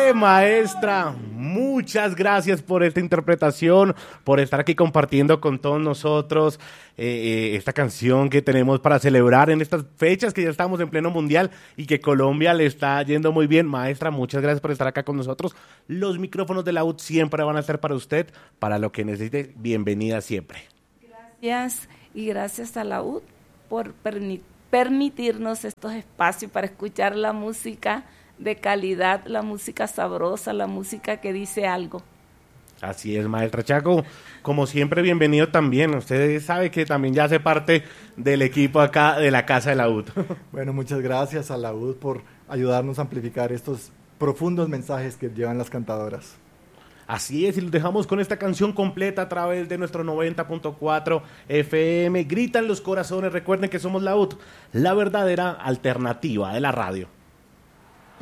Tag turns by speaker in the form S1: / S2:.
S1: Maestra, muchas gracias por esta interpretación, por estar aquí compartiendo con todos nosotros esta canción que tenemos para celebrar en estas fechas que ya estamos en pleno mundial y que Colombia le está yendo muy bien. Maestra, muchas gracias por estar acá con nosotros. Los micrófonos de la UD siempre van a estar para usted, para lo que necesite. Bienvenida siempre.
S2: Gracias y gracias a la UD por permitirnos estos espacios para escuchar la música de calidad, la música sabrosa, la música que dice algo.
S1: Así es, maestra Chaco. Como siempre, bienvenido también. Usted sabe que también ya hace parte del equipo acá de la Casa de la UD.
S3: Bueno, muchas gracias a la UD por ayudarnos a amplificar estos profundos mensajes que llevan las cantadoras.
S1: Así es, y los dejamos con esta canción completa a través de nuestro 90.4 FM. Gritan los corazones, recuerden que somos la UD, la verdadera alternativa de la radio.